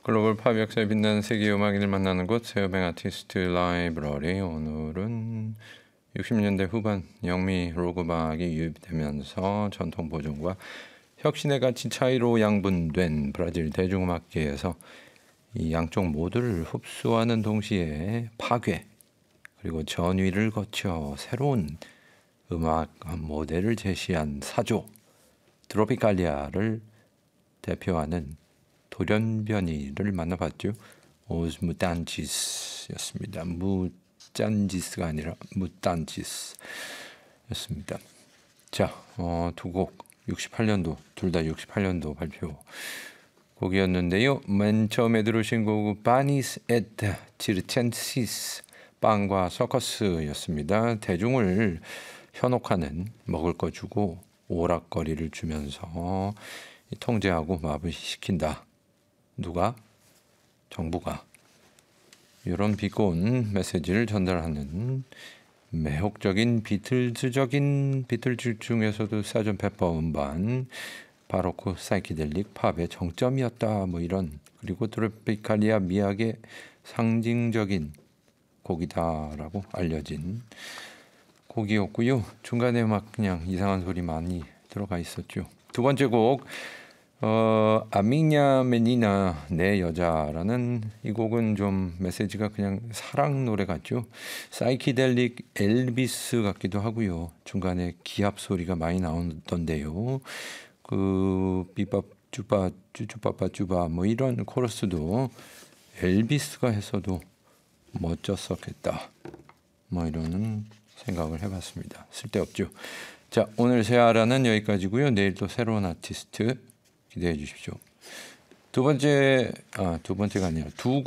글로벌 팝 역사에 빛나는 세계 음악인을 만나는 곳 세어뱅 아티스트 라이브러리. 오늘은 60년대 후반 영미 록 음악이 유입되면서 전통 보존과 혁신의 가치 차이로 양분된 브라질 대중음악계에서 이 양쪽 모두를 흡수하는 동시에 파괴 그리고 전위를 거쳐 새로운 음악 모델을 제시한 사조 트로피칼리아를 대표하는 돌연변이를 만나봤죠. 오스 무탄치스였습니다. 무짠지스가 아니라 무탄치스였습니다. 자, 두 곡 68년도 둘 다 68년도 발표 곡이었는데요. 맨 처음에 들으신 곡은 바니스 에트 지르첸시스 빵과 서커스였습니다. 대중을 현혹하는 먹을 거 주고 오락거리를 주면서 통제하고 마비시킨다. 누가? 정부가. 이런 비꼰 메시지를 전달하는 매혹적인 비틀즈 중에서도 사전 페퍼 음반 바로크 사이키델릭 팝의 정점이었다. 뭐 이런 그리고 트로피칼리아 미학의 상징적인 곡이다라고 알려진 곡이었고요. 중간에 막 그냥 이상한 소리 많이 들어가 있었죠. 두 번째 곡 아미냐 메니나 내 여자라는 이 곡은 좀 메시지가 그냥 사랑 노래 같죠. 사이키델릭 엘비스 같기도 하고요. 중간에 기합 소리가 많이 나오던데요. 그 비밥 쭈빠 쭈쭈빠빠 쭈바 뭐 이런 코러스도 엘비스가 했어도 멋졌었겠다. 뭐 이런 생각을 해봤습니다. 쓸데없죠. 자, 오늘 세아라는 여기까지고요. 내일 또 새로운 아티스트 기대해 주십시오. 두 번째가 아니라 두